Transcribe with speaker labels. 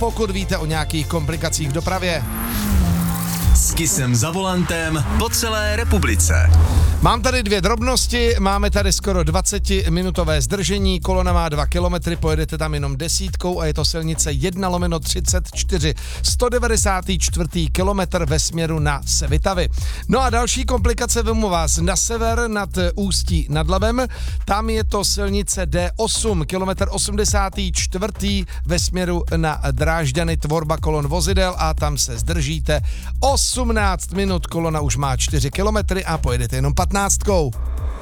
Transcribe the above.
Speaker 1: pokud víte o nějakých komplikacích v dopravě.
Speaker 2: S Kissem za volantem po celé republice.
Speaker 1: Mám tady 2 drobnosti, máme tady skoro 20-minutové zdržení, kolona má 2 kilometry, pojedete tam jenom 10 a je to silnice 1/34, 194. kilometr ve směru na Svitavy. No a další komplikace vemu vás na sever nad Ústí nad Labem, tam je to silnice D8, kilometr 84. ve směru na Drážďany, tvorba kolon vozidel a tam se zdržíte 18 minut, kolona už má 4 kilometry a pojedete jenom 15.